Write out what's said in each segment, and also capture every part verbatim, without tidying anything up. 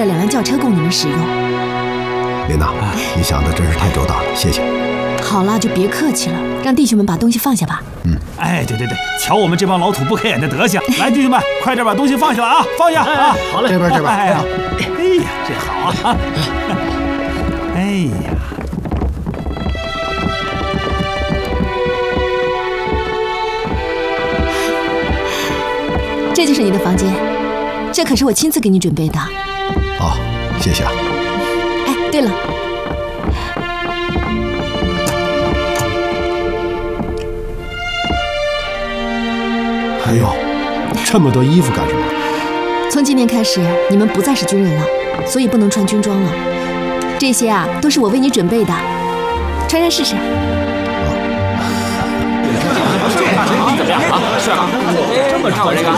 了两辆轿车供你们使用。 琳娜，你想的真是太周到了，谢谢。 好了，就别客气了，让弟兄们把东西放下吧。 嗯， 哎，对对对，瞧我们这帮老土不开眼的德行！来，弟兄们，快点把东西放下了啊，放下啊！ 好嘞， 这边这边。 哎呀，哎呀，这好啊！哎呀， 这就是你的房间，这可是我亲自给你准备的。 哦，谢谢啊。 哎，对了。 哎呦，这么多衣服干什么？ 从今天开始，你们不再是军人了，所以不能穿军装了。这些啊，都是我为你准备的，穿上试试。 怎么样啊？是啊，这么看我这个，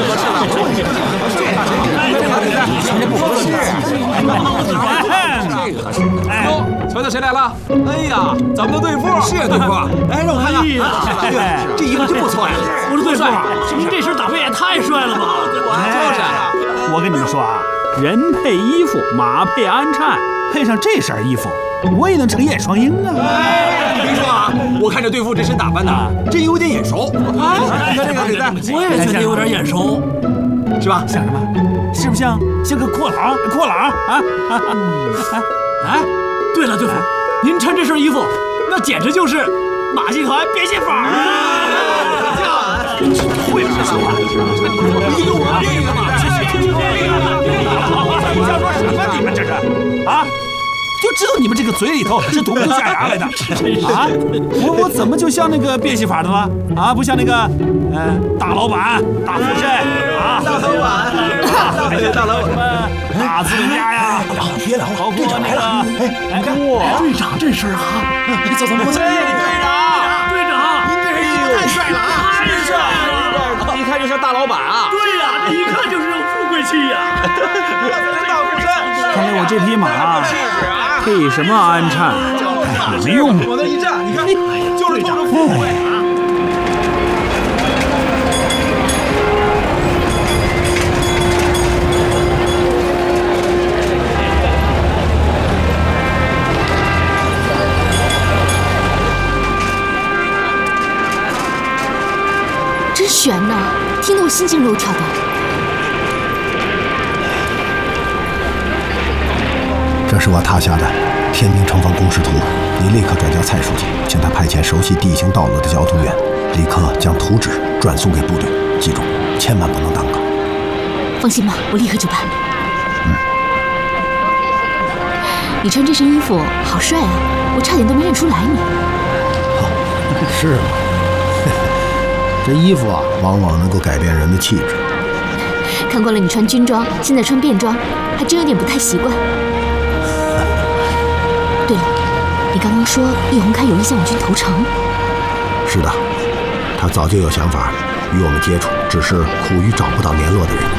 哟，瞧瞧谁来了？哎呀，咱们的队副是队副，来让我看看。哎呀，这衣服真不错呀！ 我说队副，您这身打扮也太帅了吧！ 就是， 我跟你们说啊，人配衣服，马配鞍鞯，配上这身衣服，我也能成燕双鹰啊！ 你别说啊，我看这队副这身打扮的，真有点眼熟。啊，你看这个领带， 我也觉得有点眼熟， 是吧？ 像什么？是不是像像个阔郎？阔郎啊！ 哎，对了，队副，您穿这身衣服，那简直就是马戏团变戏法啊！ 会说说话， 你有我这个嘛？ 你瞎说什么？你们这是啊？就知道你们这个嘴里头是吐不出下牙来的啊！我我怎么就像那个变戏法的了啊？不像那个呃大老板、大富绅啊？ 大老板， 还有大老板， 大资本家呀！ 别聊了， 包括那个哎， 哇，队长这身啊！ 走走，我走。 队长， 队长， 您这身衣服太帅了啊！ 太帅了！ 一看就像大老板啊！ 对呀，这一看就是有富贵气呀！ 大富绅， 看来我这匹马配什么鞍鞯没用。 往那一站，你看，就是装着富贵啊！ 真悬呐，听得我心惊肉跳的。 这是我塔下的天明城防工事图，你立刻转交蔡书记，请他派遣熟悉地形道路的交通员，立刻将图纸转送给部队。记住，千万不能耽搁。 放心吧，我立刻就办。 嗯。 你穿这身衣服好帅啊，我差点都没认出来你。 哦，是吗？这衣服啊，往往能够改变人的气质。 看惯了你穿军装，现在穿便装，还真有点不太习惯。对了，你刚刚说叶洪开有意向我军投诚？ 是的，他早就有想法与我们接触，只是苦于找不到联络的人。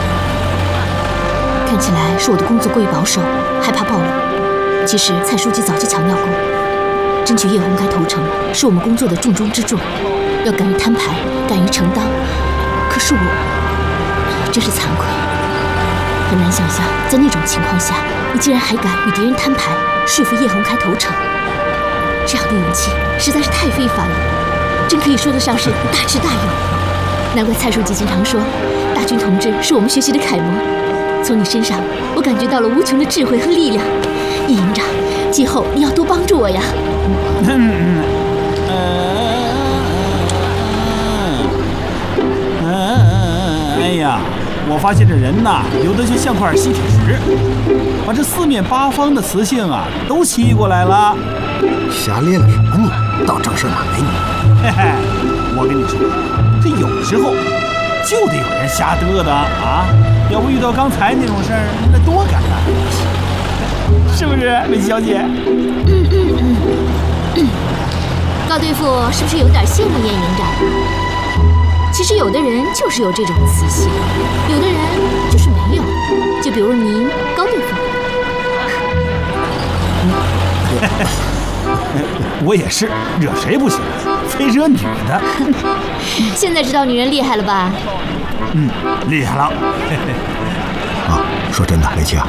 看起来是我的工作过于保守，害怕暴露。其实蔡书记早就强调过，争取叶洪开投诚是我们工作的重中之重，要敢于摊牌，敢于承担。可是我真是惭愧，很难想象在那种情况下，你竟然还敢与敌人摊牌，说服叶洪开投诚。这样的勇气实在是太非凡了，真可以说得上是大智大勇。难怪蔡书记经常说，大军同志是我们学习的楷模。从你身上，我感觉到了无穷的智慧和力量。叶营长，今后你要多帮助我呀。 嗯嗯，哎呀，我发现这人呐，有的就像块吸铁石，把这四面八方的磁性啊都吸过来了。 瞎咧了什么你？到正事儿来你。 嘿嘿，我跟你说，这有时候就得有人瞎嘚嘚啊！要不遇到刚才那种事儿，那多尴尬，是不是，美琪小姐？ 嗯嗯嗯嗯。高队副是不是有点羡慕叶营长？其实有的人就是有这种磁性，有的人就是没有。就比如您高队副。 我也是，惹谁不行，非惹女的。 现在知道女人厉害了吧？ 嗯，厉害了。 啊，说真的，雷奇啊，